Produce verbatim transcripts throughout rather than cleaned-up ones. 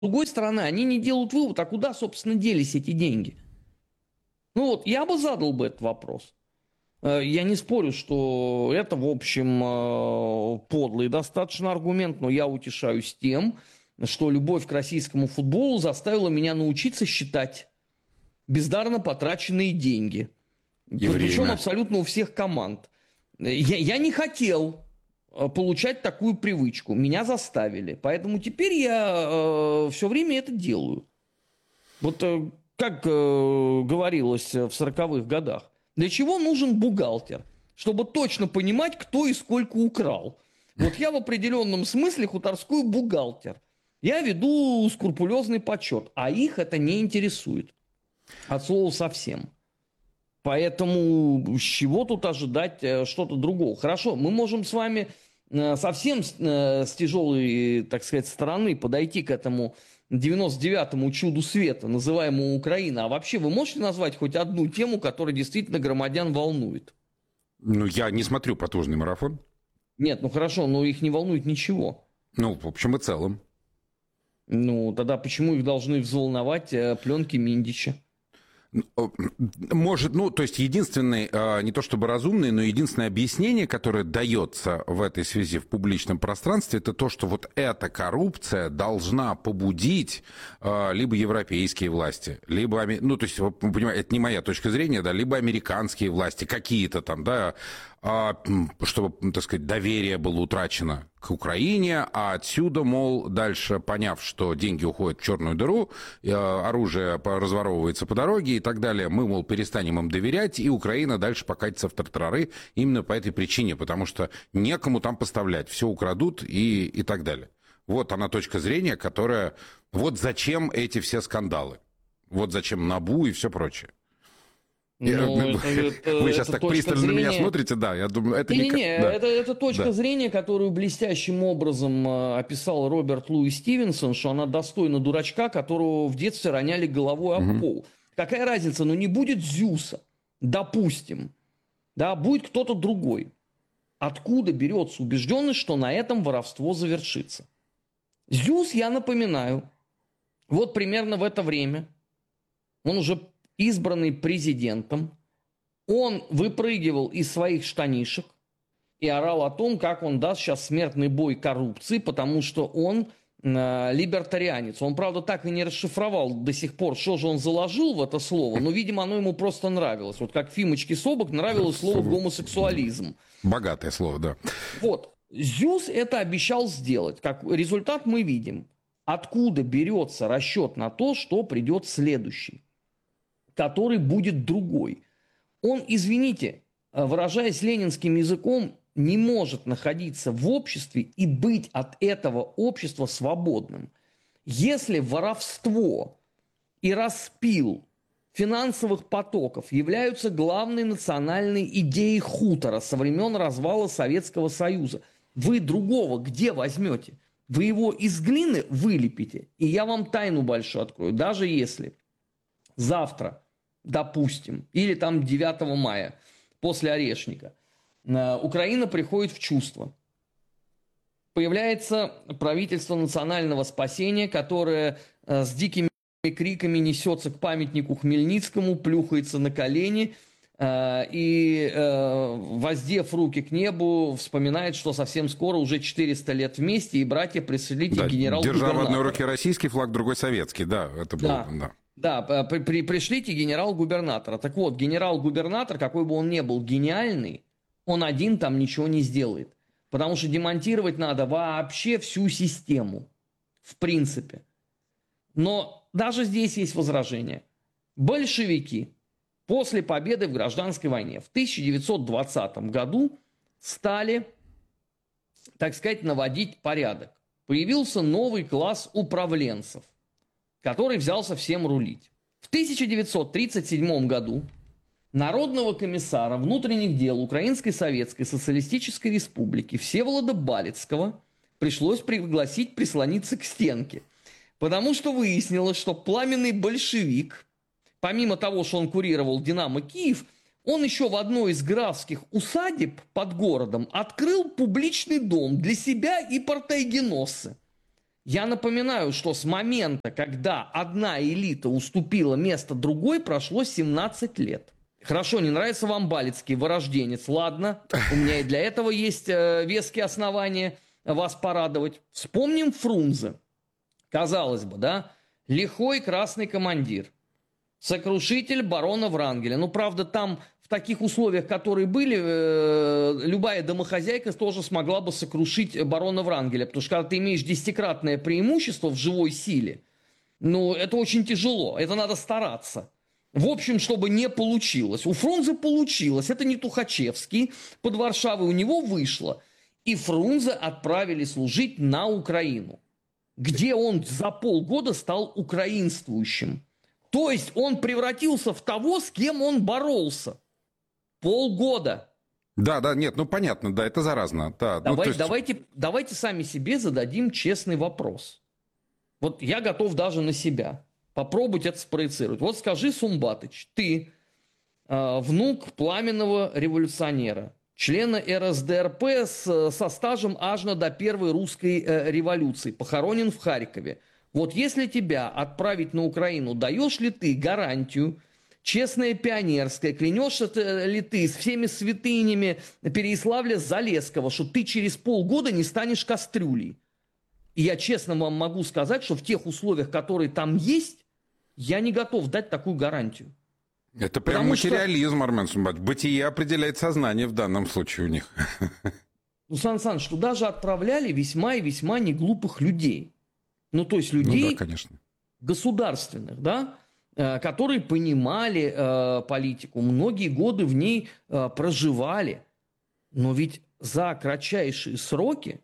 другой стороны, они не делают вывод, а куда, собственно, делись эти деньги? Ну вот, я бы задал бы этот вопрос. Я не спорю, что это, в общем, подлый достаточно аргумент, но я утешаюсь тем, что любовь к российскому футболу заставила меня научиться считать бездарно потраченные деньги. И Причем время. абсолютно у всех команд. Я, я не хотел получать такую привычку. Меня заставили. Поэтому теперь я э, все время это делаю. Вот э, как э, говорилось в сороковых годах. Для чего нужен бухгалтер? Чтобы точно понимать, кто и сколько украл. Вот я в определенном смысле хуторской бухгалтер. Я веду скрупулезный подсчет, а их это не интересует. От слова совсем. Поэтому с чего тут ожидать что-то другого? Хорошо, мы можем с вами совсем с тяжелой, так сказать, стороны подойти к этому девяносто девятому чуду света, называемому Украина. А вообще вы можете назвать хоть одну тему, которая действительно громадян волнует? Ну, я не смотрю «Потужный марафон». Нет, ну хорошо, но их не волнует ничего. Ну, в общем и целом. Ну, тогда почему их должны взволновать пленки Миндича? Может, ну, то есть единственный, не то чтобы разумный, но единственное объяснение, которое дается в этой связи в публичном пространстве, это то, что вот эта коррупция должна побудить либо европейские власти, либо, ну, то есть, вы понимаете, это не моя точка зрения, да, либо американские власти, какие-то там, да, чтобы, так сказать, доверие было утрачено к Украине, а отсюда, мол, дальше, поняв, что деньги уходят в черную дыру, оружие разворовывается по дороге и так далее, мы, мол, перестанем им доверять, и Украина дальше покатится в тартарары именно по этой причине, потому что некому там поставлять, все украдут и, и так далее. Вот она точка зрения, которая... Вот зачем эти все скандалы, вот зачем НАБУ и все прочее. Ну, это, это, Вы сейчас это так пристально зрения... на меня смотрите, да, я думаю, это не... не... Не-не-не, да. это, это точка да. зрения, которую блестящим образом э, описал Роберт Луи Стивенсон, что она достойна дурачка, которого в детстве роняли головой об Угу. пол. Какая разница, ну не будет Зюса, допустим, да, будет кто-то другой. Откуда берется убежденность, что на этом воровство завершится? Зюс, я напоминаю, вот примерно в это время, он уже избранный президентом, он выпрыгивал из своих штанишек и орал о том, как он даст сейчас смертный бой коррупции, потому что он э, либертарианец. Он, правда, так и не расшифровал до сих пор, что же он заложил в это слово, но, видимо, оно ему просто нравилось. Вот как Фимочке Собок нравилось слово «гомосексуализм». Богатое слово, да. Вот. Зюс это обещал сделать. Как результат мы видим. Откуда берется расчет на то, что придет следующий, который будет другой. Он, извините, выражаясь ленинским языком, не может находиться в обществе и быть от этого общества свободным. Если воровство и распил финансовых потоков являются главной национальной идеей хутора со времен развала Советского Союза, вы другого где возьмете? Вы его из глины вылепите, и я вам тайну большую открою. Даже если завтра, допустим, или там девятого мая, после Орешника, Украина приходит в чувство. Появляется правительство национального спасения, которое с дикими криками несется к памятнику Хмельницкому, плюхается на колени и, воздев руки к небу, вспоминает, что совсем скоро уже четыреста лет вместе, и братья, пришлите да, генерал-губернатора. Держа в одной руке российский флаг, другой советский, да, это было, да. да. Да, при, при, пришлите генерал-губернатора. Так вот, генерал-губернатор, какой бы он ни был гениальный, он один там ничего не сделает. Потому что демонтировать надо вообще всю систему. В принципе. Но даже здесь есть возражение. Большевики после победы в гражданской войне в тысяча девятьсот двадцатом году стали, так сказать, наводить порядок. Появился новый класс управленцев, который взялся всем рулить. В тысяча девятьсот тридцать седьмом году народного комиссара внутренних дел Украинской Советской Социалистической Республики Всеволода Балицкого пришлось пригласить прислониться к стенке. Потому что выяснилось, что пламенный большевик, помимо того, что он курировал «Динамо Киев», он еще в одной из графских усадеб под городом открыл публичный дом для себя и партайгеносцы. Я напоминаю, что с момента, когда одна элита уступила место другой, прошло семнадцать лет. Хорошо, не нравится вам Балицкий, вырожденец. Ладно, у меня и для этого есть э, веские основания вас порадовать. Вспомним Фрунзе. Казалось бы, да, лихой красный командир. Сокрушитель барона Врангеля. Ну, правда, там в таких условиях, которые были, э, любая домохозяйка тоже смогла бы сокрушить барона Врангеля. Потому что когда ты имеешь десятикратное преимущество в живой силе, ну, это очень тяжело, это надо стараться. В общем, чтобы не получилось. У Фрунзе получилось. Это не Тухачевский. Под Варшавой у него вышло. И Фрунзе отправили служить на Украину, где он за полгода стал украинствующим. То есть он превратился в того, с кем он боролся. Полгода. Да, да, нет, ну понятно, да, это заразно. Да, Давай, ну, есть... давайте, давайте сами себе зададим честный вопрос. Вот я готов даже на себя попробовать это спроецировать. Вот скажи, Сумбатыч, ты э, внук пламенного революционера, члена эр эс дэ эр пэ с, со стажем аж до первой русской э, революции, похоронен в Харькове. Вот если тебя отправить на Украину, даешь ли ты гарантию, честное пионерское, клянешься ли ты с всеми святынями Переяславля-Залесского, что ты через полгода не станешь кастрюлей? И я честно вам могу сказать, что в тех условиях, которые там есть, я не готов дать такую гарантию. Это прям Потому материализм, что... Армен Сумбатович. Бытие определяет сознание в данном случае у них. Ну, Сан Саныч, туда же отправляли весьма и весьма неглупых людей. Ну, то есть людей ну, да, конечно. государственных, да, которые понимали э, политику, многие годы в ней э, проживали. Но ведь за кратчайшие сроки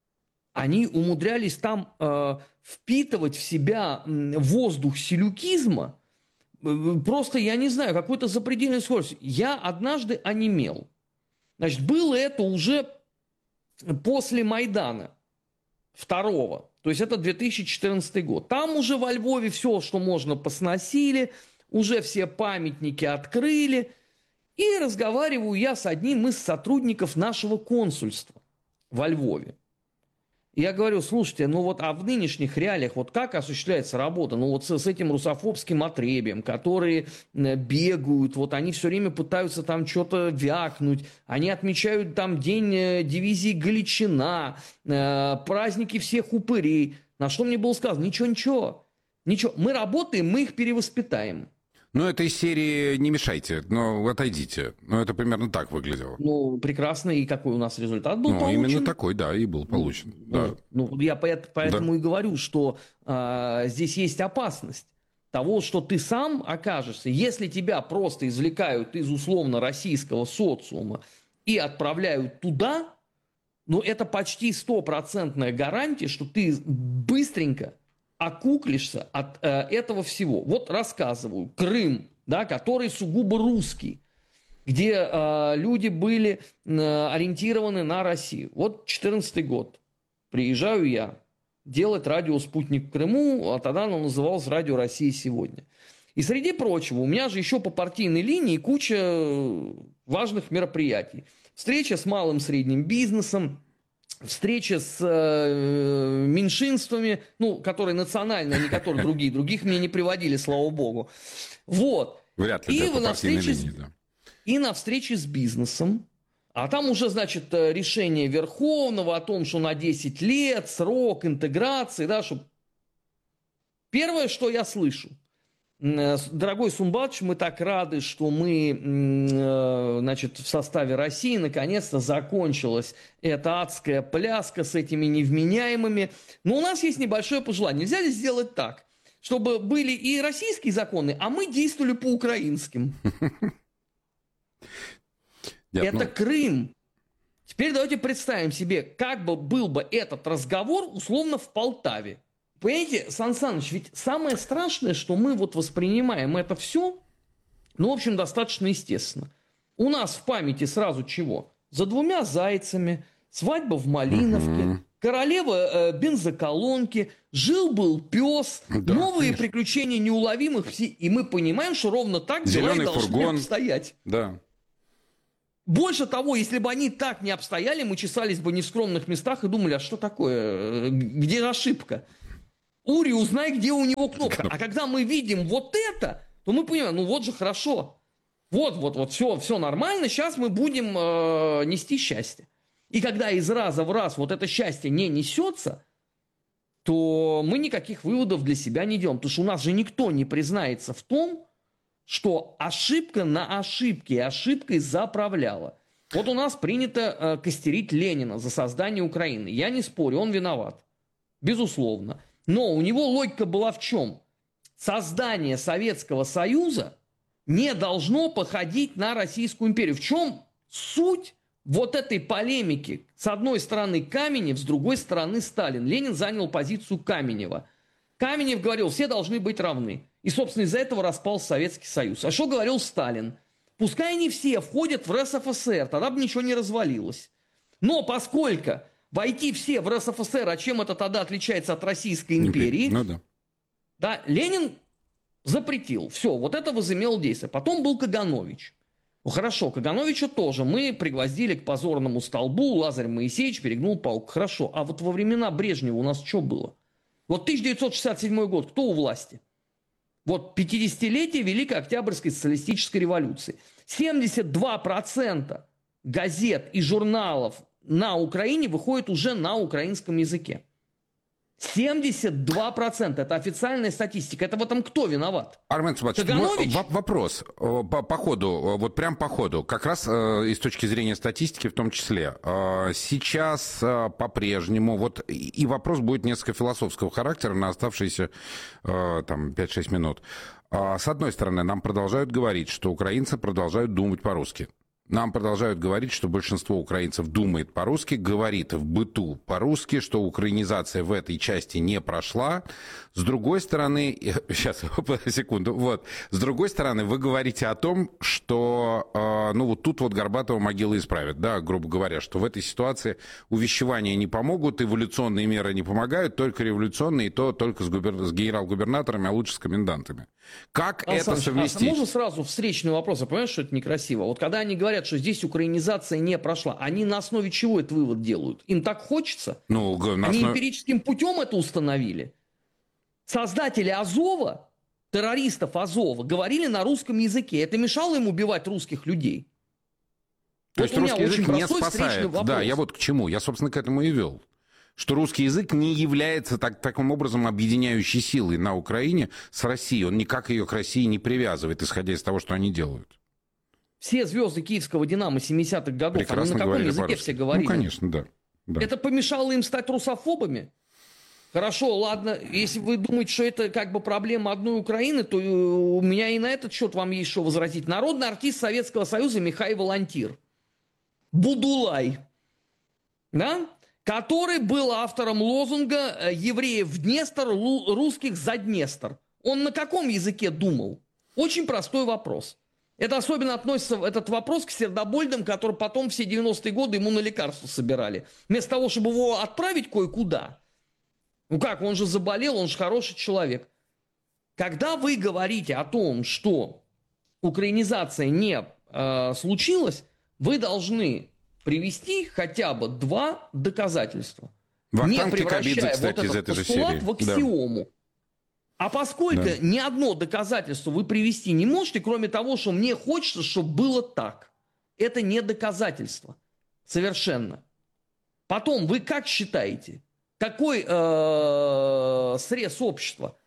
они умудрялись там э, впитывать в себя воздух селюкизма, просто, я не знаю, какой-то запредельной скоростью. Я однажды онемел. Значит, было это уже после Майдана второго. То есть это две тысячи четырнадцатый год. Там уже во Львове все, что можно, посносили, уже все памятники открыли. И разговариваю я с одним из сотрудников нашего консульства во Львове. Я говорю, слушайте, ну вот, а в нынешних реалиях вот как осуществляется работа? Ну вот с, с этим русофобским отребием, которые бегают, вот они все время пытаются там что-то вякнуть, они отмечают там день дивизии Галичина, э, праздники всех упырей. На что мне было сказано? Ничего, ничего, ничего. Мы работаем, мы их перевоспитаем. Ну, это из серии «Не мешайте, но отойдите». Ну, это примерно так выглядело. Ну, прекрасно. И какой у нас результат был ну, получен? Ну, именно такой, да, и был получен. Ну, да. ну я поэтому да. и говорю, что а, здесь есть опасность того, что ты сам окажешься, если тебя просто извлекают из условно российского социума и отправляют туда, ну, это почти стопроцентная гарантия, что ты быстренько окуклишься от э, этого всего. Вот рассказываю. Крым, да, который сугубо русский, где э, люди были э, ориентированы на Россию. Вот четырнадцатый год. Приезжаю я делать радио «Спутник» в Крыму, а тогда оно называлось «Радио России сегодня». И среди прочего, у меня же еще по партийной линии куча важных мероприятий. Встреча с малым и средним бизнесом, встреча с э, меньшинствами, ну, которые национальные, а не которые другие. Других мне не приводили, слава богу. Вот. Вряд ли, и, да, на встрече линии, с, да. и на встрече с бизнесом. А там уже, значит, решение Верховного о том, что на десять лет, срок интеграции, да, что... Первое, что я слышу. Дорогой Сумбатович, мы так рады, что мы, значит, в составе России наконец-то закончилась эта адская пляска с этими невменяемыми. Но у нас есть небольшое пожелание. Нельзя ли сделать так, чтобы были и российские законы, а мы действовали по украинским? Это Крым. Теперь давайте представим себе, как бы был бы этот разговор условно в Полтаве. Понимаете, Сан Саныч, ведь самое страшное, что мы вот воспринимаем это все, ну, в общем, достаточно естественно. У нас в памяти сразу чего? За двумя зайцами, свадьба в Малиновке, угу. королева э, бензоколонки, жил-был пес, да, новые конечно. Приключения неуловимых, и мы понимаем, что ровно так дела и должны обстоять. Да. Больше того, если бы они так не обстояли, мы чесались бы не в скромных местах и думали, а что такое, где ошибка? Ури, узнай, где у него кнопка. А когда мы видим вот это, то мы понимаем, ну вот же хорошо. Вот, вот, вот, все, все нормально, сейчас мы будем э, нести счастье. И когда из раза в раз вот это счастье не несется, то мы никаких выводов для себя не делаем. Потому что у нас же никто не признается в том, что ошибка на ошибке, ошибкой заправляла. Вот у нас принято э, костерить Ленина за создание Украины. Я не спорю, он виноват. Безусловно. Но у него логика была в чем? Создание Советского Союза не должно походить на Российскую империю. В чем суть вот этой полемики? С одной стороны Каменев, с другой стороны Сталин. Ленин занял позицию Каменева. Каменев говорил, все должны быть равны. И, собственно, из-за этого распался Советский Союз. А что говорил Сталин? Пускай не все входят в РСФСР, тогда бы ничего не развалилось. Но поскольку войти все в РСФСР, а чем это тогда отличается от Российской империи, ну, да. Да, Ленин запретил. Все, вот это возымело действие. Потом был Каганович. Ну, хорошо, Кагановича тоже мы пригвоздили к позорному столбу, Лазарь Моисеевич перегнул палку. Хорошо, а вот во времена Брежнева у нас что было? Вот тысяча девятьсот шестьдесят седьмой год, кто у власти? Вот пятидесятилетие Великой Октябрьской социалистической революции. семьдесят два процента газет и журналов на Украине выходит уже на украинском языке. семьдесят два процента. Это официальная статистика. Это в этом кто виноват? Армен Субатович, вопрос по, по ходу, вот прям по ходу, как раз э, и с точки зрения статистики в том числе. Э, сейчас э, по-прежнему, вот и вопрос будет несколько философского характера на оставшиеся э, там пять-шесть минут. Э, с одной стороны, нам продолжают говорить, что украинцы продолжают думать по-русски. Нам продолжают говорить, что большинство украинцев думает по-русски, говорит в быту по-русски, что украинизация в этой части не прошла. С другой стороны, сейчас, секунду, вот, с другой стороны, вы говорите о том, что, э, ну, вот тут вот Горбатова могила исправит, да, грубо говоря, что в этой ситуации увещевания не помогут, эволюционные меры не помогают, только революционные, и то только с, губер... с генерал-губернаторами, а лучше с комендантами. Как Александр, это совместить? А можно сразу встречный вопрос? Я понимаю, что это некрасиво. Вот когда они говорят, что здесь украинизация не прошла, они на основе чего этот вывод делают? Им так хочется? Ну, на они основ... эмпирическим путем это установили? Создатели Азова, террористов Азова, говорили на русском языке. Это мешало им убивать русских людей? То вот есть русский язык не спасает. Да, да, я вот к чему. Я, собственно, к этому и вел. Что русский язык не является так, таким образом объединяющей силой на Украине с Россией. Он никак ее к России не привязывает, исходя из того, что они делают. Все звезды киевского «Динамо» семидесятых годов, прекрасно они на каком языке по-русски. все говорили? Ну, конечно, да. да. Это помешало им стать русофобами? Хорошо, ладно, если вы думаете, что это как бы проблема одной Украины, то у меня и на этот счет вам есть что возразить. Народный артист Советского Союза Михаил Волонтир. Будулай. Да? Который был автором лозунга «Евреев в Днестр, русских за Днестр». Он на каком языке думал? Очень простой вопрос. Это особенно относится, этот вопрос, к сердобольным, которые потом все девяностые годы ему на лекарства собирали. Вместо того, чтобы его отправить кое-куда. Ну как, он же заболел, он же хороший человек. Когда вы говорите о том, что украинизация не э, случилась, вы должны привести хотя бы два доказательства. Вахтанг не превращая Кикабидзе, кстати, вот из этот этой же постулат серии. в аксиому. Да. А поскольку да. ни одно доказательство вы привести не можете, кроме того, что мне хочется, чтобы было так. Это не доказательство. Совершенно. Потом, вы как считаете, какой э, срез общества,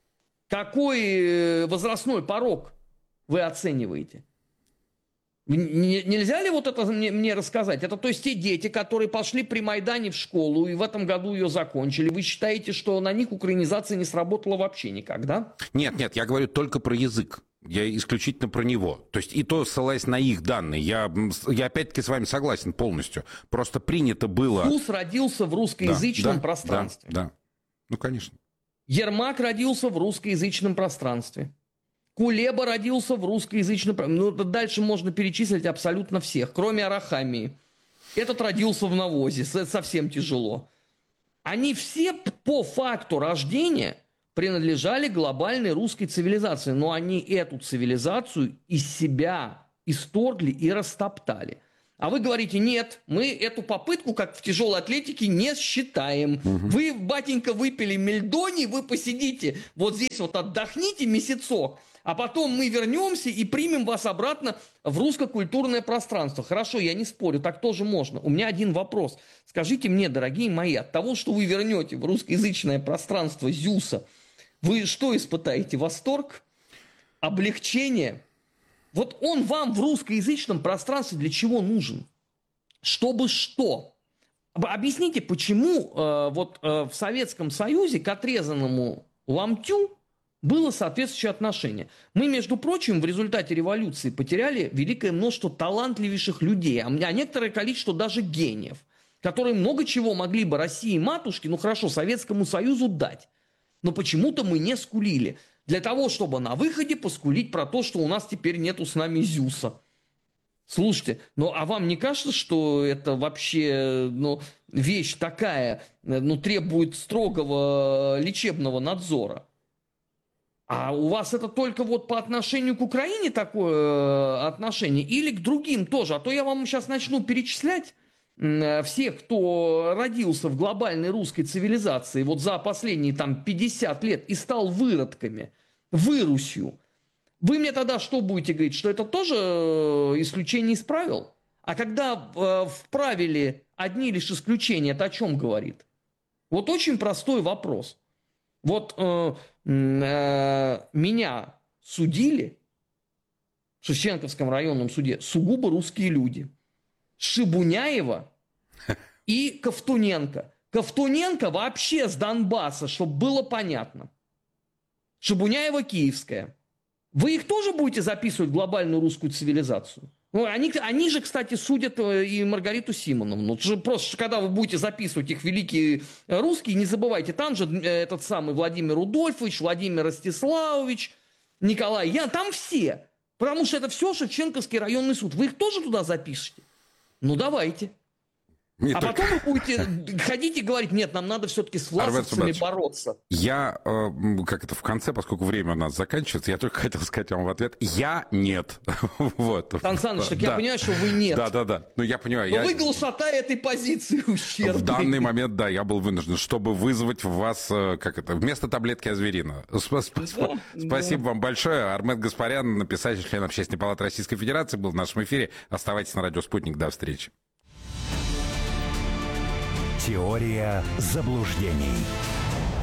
какой возрастной порог вы оцениваете? Нельзя ли вот это мне, мне рассказать? Это то есть те дети, которые пошли при Майдане в школу и в этом году ее закончили. Вы считаете, что на них украинизация не сработала вообще никогда? Нет, нет, я говорю только про язык. Я исключительно про него. То есть и то, ссылаясь на их данные. Я, я опять-таки с вами согласен полностью. Просто принято было... Вкус родился в русскоязычном да, пространстве. Да, да. Ну, конечно. Ермак родился в русскоязычном пространстве. Кулеба родился в русскоязычном... Ну, дальше можно перечислить абсолютно всех, кроме Арахамии. Этот родился в навозе, это совсем тяжело. Они все по факту рождения принадлежали глобальной русской цивилизации, но они эту цивилизацию из себя исторгли и растоптали. А вы говорите, нет, мы эту попытку, как в тяжелой атлетике, не считаем. Угу. Вы, батенька, выпили мельдоний, вы посидите вот здесь вот отдохните месяцок, а потом мы вернемся и примем вас обратно в русско-культурное пространство. Хорошо, я не спорю, так тоже можно. У меня один вопрос. Скажите мне, дорогие мои, от того, что вы вернете в русскоязычное пространство Зюса, вы что испытаете? Восторг? Облегчение? Вот он вам в русскоязычном пространстве для чего нужен? Чтобы что? Объясните, почему э, вот э, в Советском Союзе к отрезанному ломтю было соответствующее отношение. Мы, между прочим, в результате революции потеряли великое множество талантливейших людей, а некоторое количество даже гениев, которые много чего могли бы России матушке, ну хорошо, Советскому Союзу дать. Но почему-то мы не скулили. Для того, чтобы на выходе поскулить про то, что у нас теперь нету с нами Зюса. Слушайте, ну а вам не кажется, что это вообще ну, вещь такая, ну, требует строгого лечебного надзора? А у вас это только вот по отношению к Украине такое отношение или к другим тоже? А то я вам сейчас начну перечислять всех, кто родился в глобальной русской цивилизации вот за последние там пятьдесят лет и стал выродками, вырусью. Вы мне тогда что будете говорить, что это тоже исключение из правил? А когда э, вправили одни лишь исключения, это о чем говорит? Вот очень простой вопрос. Вот э, э, меня судили в Шевченковском районном суде сугубо русские люди. Шибуняева и Ковтуненко. Ковтуненко вообще с Донбасса, чтобы было понятно. Шибуняева киевская. Вы их тоже будете записывать в глобальную русскую цивилизацию? Ну, они, они же, кстати, судят и Маргариту Симоновну. Просто, когда вы будете записывать их великие русские, не забывайте, там же этот самый Владимир Рудольфович, Владимир Ростиславович, Николай Ян, там все. Потому что это все Шевченковский районный суд. Вы их тоже туда запишете? Ну, давайте. Не а только... потом вы будете ходить и говорить, нет, нам надо все-таки с власовцами бороться. Я, э, как это в конце, поскольку время у нас заканчивается, я только хотел сказать вам в ответ, я нет. Вот. Сан Саныч, так да. Я понимаю, что вы нет. Да, да, да. Ну, я понимаю. Но я... вы глушата этой позиции ущербной. В данный момент, да, я был вынужден, чтобы вызвать в вас, как это, вместо таблетки азверина. Да, Спасибо да. вам большое. Армен Гаспарян, писатель, член Общественной палаты Российской Федерации, был в нашем эфире. Оставайтесь на радио «Спутник». До встречи. Теория заблуждений.